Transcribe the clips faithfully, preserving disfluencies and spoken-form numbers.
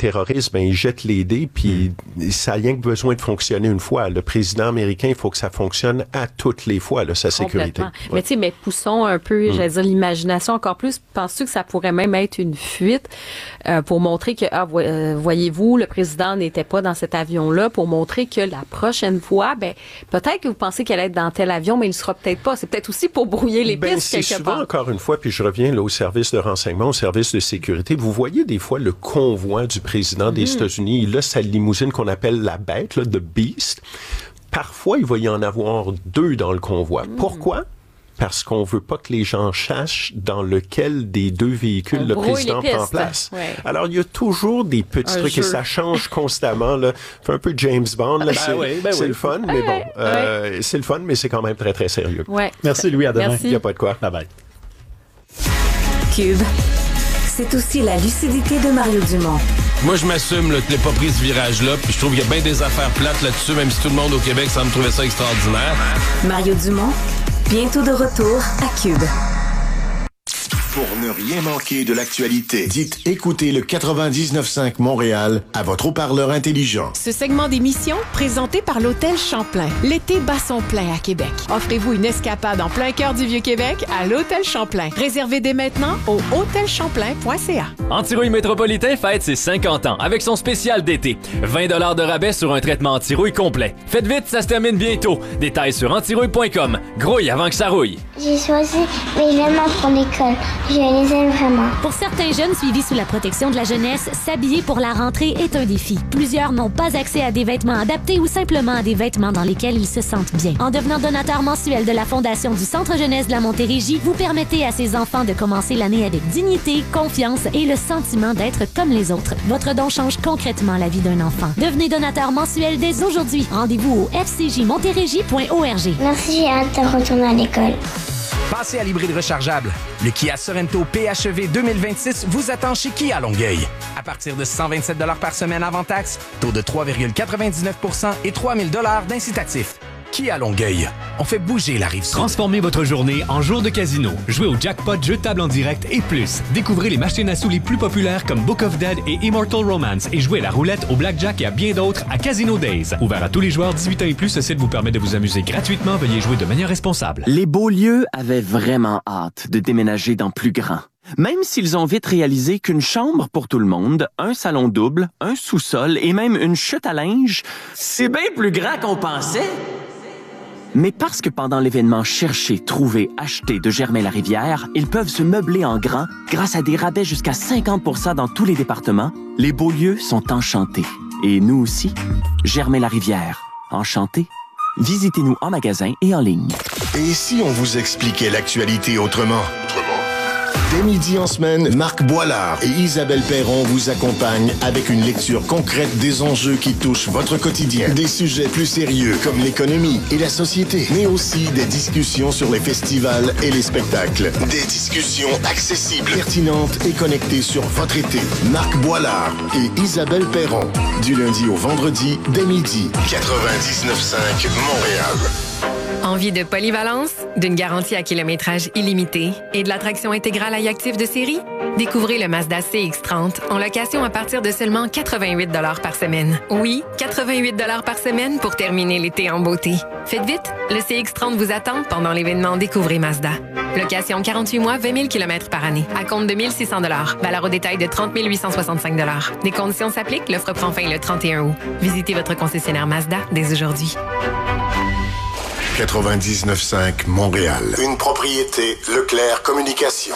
terroristes, ben ils jettent les dés, puis mm. ça a rien que besoin de fonctionner une fois. Le président américain, il faut que ça fonctionne à toutes les fois, là, sa sécurité. Ouais. Mais tu sais, mais poussons un peu, mm. j'allais dire, l'imagination encore plus. Penses-tu que ça pourrait même être une fuite euh, pour montrer que, ah, euh, voyez-vous, le président n'était pas dans cet avion-là, pour montrer que la prochaine fois, ben peut-être que vous pensez qu'elle allait être dans tel avion, mais il ne sera peut-être pas. C'est peut-être aussi pour brouiller les ben, pistes quelque c'est part. Souvent, encore une fois, puis je reviens là, au service de renseignement, au service de sécurité, vous voyez des fois le convoi du président mm-hmm. des États-Unis, il a sa limousine qu'on appelle la bête, là, The Beast. Parfois, il va y en avoir deux dans le convoi. Mm. Pourquoi? Parce qu'on veut pas que les gens sachent dans lequel des deux véhicules On le président prend place. Ouais. Alors, il y a toujours des petits un trucs jeu. Et ça change constamment. Là. Fait un peu James Bond. Là. Ben c'est oui, ben c'est oui. le fun, mais ouais, bon. Euh, ouais. C'est le fun, mais c'est quand même très, très sérieux. Ouais. Merci, Louis. À demain. Merci. Il n'y a pas de quoi. Bye bye. Cube, c'est aussi la lucidité de Mario Dumont. Moi, je m'assume là, que je n'ai pas pris ce virage-là, puis je trouve qu'il y a bien des affaires plates là-dessus, même si tout le monde au Québec semble trouver ça extraordinaire. Mario Dumont, bientôt de retour à Cube. Pour ne rien manquer de l'actualité, dites écoutez le quatre-vingt-dix-neuf cinq Montréal à votre haut-parleur intelligent. Ce segment d'émission, présenté par l'Hôtel Champlain. L'été bat son plein à Québec. Offrez-vous une escapade en plein cœur du Vieux-Québec à l'Hôtel Champlain. Réservez dès maintenant au hôtel champlain point c a. Antirouille Métropolitain fête ses cinquante ans avec son spécial d'été. vingt dollars de rabais sur un traitement antirouille complet. Faites vite, ça se termine bientôt. Détails sur antirouille point com. Grouille avant que ça rouille. J'ai choisi mes vêtements pour l'école. Je les aime vraiment. Pour certains jeunes suivis sous la protection de la jeunesse, s'habiller pour la rentrée est un défi. Plusieurs n'ont pas accès à des vêtements adaptés ou simplement à des vêtements dans lesquels ils se sentent bien. En devenant donateur mensuel de la Fondation du Centre Jeunesse de la Montérégie, vous permettez à ces enfants de commencer l'année avec dignité, confiance et le sentiment d'être comme les autres. Votre don change concrètement la vie d'un enfant. Devenez donateur mensuel dès aujourd'hui. Rendez-vous au f c j montérégie point org. Merci, j'ai hâte de retourner à l'école. Passez à l'hybride rechargeable. Le Kia Sorento P H E V deux mille vingt-six vous attend chez Kia Longueuil. À partir de cent vingt-sept dollars par semaine avant taxe, taux de trois virgule quatre-vingt-dix-neuf pour cent et trois mille dollars d'incitatif. Kia Longueuil. On fait bouger la rive sud. Transformez votre journée en jour de casino. Jouez au jackpot, jeu de table en direct et plus. Découvrez les machines à sous les plus populaires comme Book of Dead et Immortal Romance et jouez à la roulette, au blackjack et à bien d'autres à Casino Days. Ouvert à tous les joueurs dix-huit ans et plus, ce site vous permet de vous amuser gratuitement. Veuillez jouer de manière responsable. Les Beaulieu avaient vraiment hâte de déménager dans plus grand. Même s'ils ont vite réalisé qu'une chambre pour tout le monde, un salon double, un sous-sol et même une chute à linge, c'est bien plus grand qu'on pensait. Mais parce que pendant l'événement Chercher, Trouver, Acheter de Germain-Larivière, ils peuvent se meubler en grand grâce à des rabais jusqu'à cinquante pour cent dans tous les départements, les Beaulieu sont enchantés. Et nous aussi. Germain-Larivière. Enchantés. Visitez-nous en magasin et en ligne. Et si on vous expliquait l'actualité autrement? Dès midi en semaine, Marc Boilard et Isabelle Perron vous accompagnent avec une lecture concrète des enjeux qui touchent votre quotidien. Des sujets plus sérieux comme l'économie et la société, mais aussi des discussions sur les festivals et les spectacles. Des discussions accessibles, pertinentes et connectées sur votre été. Marc Boilard et Isabelle Perron, du lundi au vendredi, dès midi. quatre-vingt-dix-neuf cinq Montréal. Envie de polyvalence, d'une garantie à kilométrage illimité et de l'attraction intégrale à actif de série? Découvrez le Mazda C X trente en location à partir de seulement quatre-vingt-huit dollars par semaine. Oui, quatre-vingt-huit dollars par semaine pour terminer l'été en beauté. Faites vite, le C X trente vous attend pendant l'événement Découvrez Mazda. Location quarante-huit mois, vingt mille kilomètres par année. À compte de mille six cents dollars. Valeur au détail de trente mille huit cent soixante-cinq dollars. Des conditions s'appliquent, l'offre prend fin le trente et un août. Visitez votre concessionnaire Mazda dès aujourd'hui. quatre-vingt-dix-neuf cinq Montréal. Une propriété Leclerc Communication.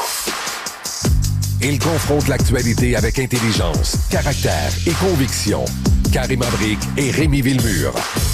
Il confronte l'actualité avec intelligence, caractère et conviction. Karim Abric et Rémi Villemure.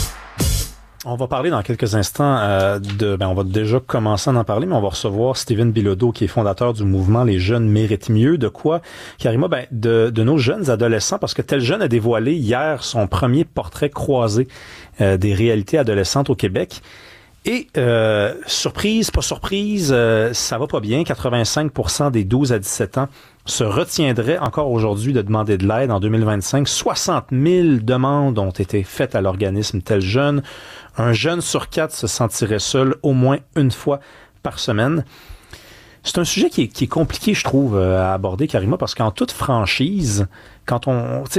On va parler dans quelques instants euh, de... Ben, on va déjà commencer à en parler, mais on va recevoir Steven Bilodeau, qui est fondateur du mouvement Les Jeunes Méritent Mieux. De quoi, Karima? Ben, de, de nos jeunes adolescents, parce que Tel Jeune a dévoilé hier son premier portrait croisé euh, des réalités adolescentes au Québec. Et, euh, surprise, pas surprise, euh, ça va pas bien. quatre-vingt-cinq pour cent des douze à dix-sept ans se retiendraient encore aujourd'hui de demander de l'aide en deux mille vingt-cinq. soixante mille demandes ont été faites à l'organisme Tel Jeune. Un jeune sur quatre se sentirait seul au moins une fois par semaine. C'est un sujet qui est, qui est compliqué, je trouve, à aborder, Karima, parce qu'en toute franchise, quand on...